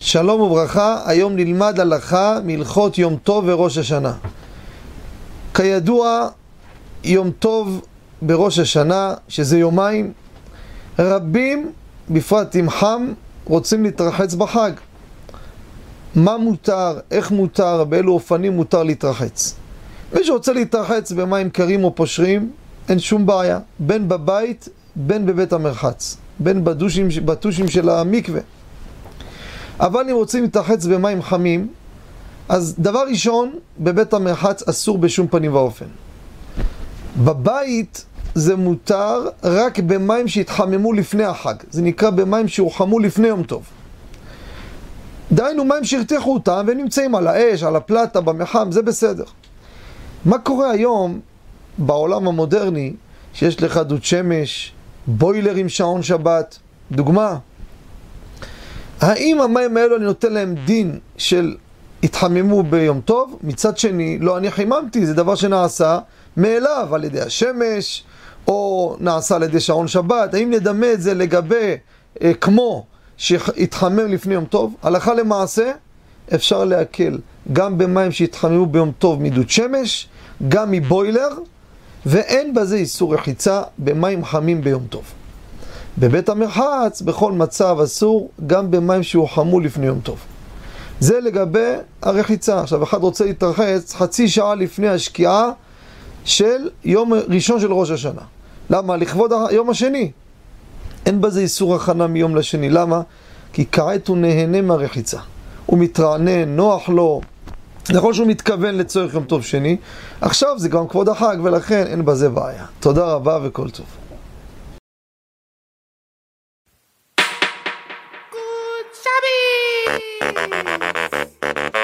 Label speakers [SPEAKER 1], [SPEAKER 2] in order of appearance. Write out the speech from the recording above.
[SPEAKER 1] שלום וברכה, היום נלמד הלכה מהלכות יום טוב וראש השנה. כידוע, יום טוב בראש השנה, שזה יומיים, רבים, בפרט עם חם, רוצים להתרחץ בחג. מה מותר, איך מותר, באילו אופנים מותר להתרחץ. מי שרוצה להתרחץ במים קרים או פושרים, אין שום בעיה, בין בבית, בין בבית המרחץ, בין בטושים של המקווה. אבל אם רוצים להתרחץ במים חמים, אז דבר ראשון, בבית המרחץ אסור בשום פנים ואופן. בבית זה מותר רק במים שהתחממו לפני החג. זה נקרא במים שהורחמו לפני יום טוב. דהיינו מים שהרתיחו אותם ונמצאים על האש, על הפלטה, במחם, זה בסדר. מה קורה היום בעולם המודרני, שיש לך דוד שמש, בוילר עם שעון שבת, דוגמה? האם המים האלו אני נותן להם דין של התחממו ביום טוב? מצד שני, לא אני חיממתי, זה דבר שנעשה מאליו על ידי השמש, או נעשה על ידי שעון שבת. האם נדמה את זה לגבי כמו שהתחמם לפני יום טוב? הלכה למעשה, אפשר להקל גם במים שהתחממו ביום טוב מדוד שמש, גם מבוילר, ואין בזה איסור רחיצה במים חמים ביום טוב. בבית המרחץ, בכל מצב אסור, גם במים שהוחמו לפני יום טוב. זה לגבי הרחיצה. עכשיו, אחד רוצה להתרחץ חצי שעה לפני השקיעה של יום ראשון של ראש השנה. למה? לכבוד היום השני. אין בזה איסור הכנה מיום לשני. למה? כי כעת הוא נהנה מהרחיצה. הוא מתרענן, נוח לו. נכון שהוא מתכוון לצורך יום טוב שני. עכשיו זה גם כבוד החג, ולכן אין בזה בעיה. תודה רבה וכל טוב.
[SPEAKER 2] Good Shabby!